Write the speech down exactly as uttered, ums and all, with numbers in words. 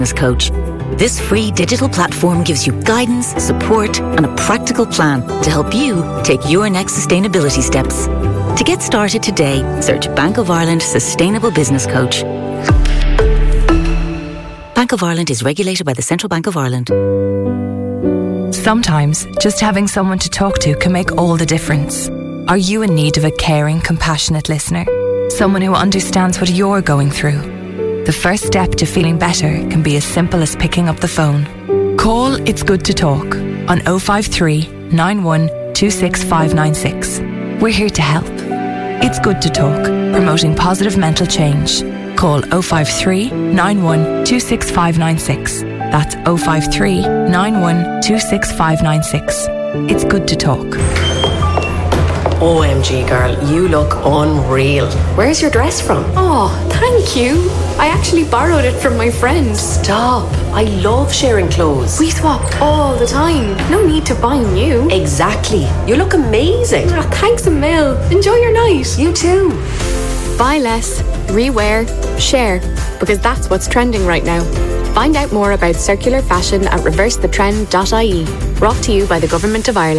Coach. This free digital platform gives you guidance, support and a practical plan to help you take your next sustainability steps. To get started today, search Bank of Ireland Sustainable Business Coach. Bank of Ireland is regulated by the Central Bank of Ireland. Sometimes, just having someone to talk to can make all the difference. Are you in need of a caring, compassionate listener? Someone who understands what you're going through? The first step to feeling better can be as simple as picking up the phone. Call It's Good to Talk on oh five three, nine one, two six five nine six. We're here to help. It's Good to Talk, promoting positive mental change. Call oh five three, nine one, two six five nine six. That's oh five three, nine one, two six five nine six. It's Good to Talk. O M G girl, you look unreal. Where's your dress from? Oh, thank you. I actually borrowed it from my friend. Stop. I love sharing clothes. We swap all the time. No need to buy new. Exactly. You look amazing. Oh, thanks a mil. Enjoy your night. You too. Buy less, rewear, share, because that's what's trending right now. Find out more about circular fashion at reverse the trend dot I E. Brought to you by the Government of Ireland.